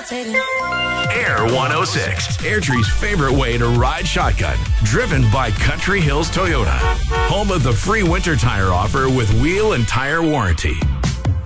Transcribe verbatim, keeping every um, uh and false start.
rotating. Air one oh six, Airdrie's favorite way to ride shotgun. Driven by Country Hills Toyota. Home of the free winter tire offer with wheel and tire warranty.